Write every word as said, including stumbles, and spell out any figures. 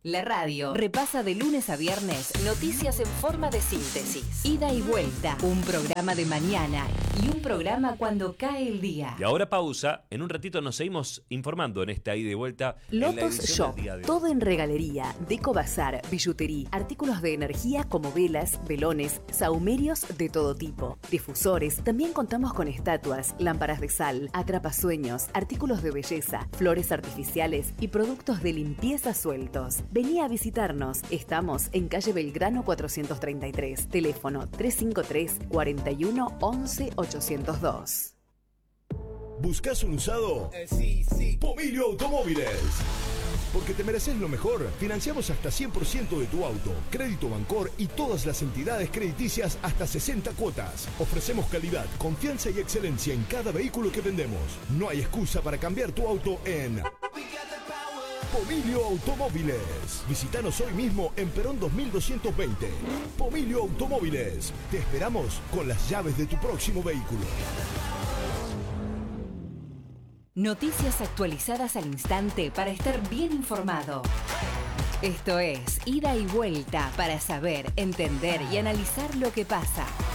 La radio repasa de lunes a viernes noticias en forma de síntesis. Ida y vuelta, un programa de mañana y un programa cuando cae el día. Y ahora pausa, en un ratito nos seguimos informando en esta ida y vuelta. Lotus Shop, todo en regalería, deco bazar, billutería, artículos de energía como velas, velones, sahumerios de todo tipo, difusores, también contamos con estatuas, lámparas de sal, atrapasueños, artículos de belleza, flores artificiales y productos de limpieza sueltos. Vení a visitarnos. Estamos en calle Belgrano cuatrocientos treinta y tres. Teléfono tres cinco tres, cuarenta y uno, once, ochocientos dos. ¿Buscas un usado? Eh, sí, sí. Pomilio Automóviles. Porque te mereces lo mejor. Financiamos hasta cien por ciento de tu auto. Crédito Bancor y todas las entidades crediticias hasta sesenta cuotas. Ofrecemos calidad, confianza y excelencia en cada vehículo que vendemos. No hay excusa para cambiar tu auto en Pomilio Automóviles. Visítanos hoy mismo en Perón dos mil doscientos veinte. Pomilio Automóviles. Te esperamos con las llaves de tu próximo vehículo. Noticias actualizadas al instante para estar bien informado. Esto es Ida y Vuelta para saber, entender y analizar lo que pasa.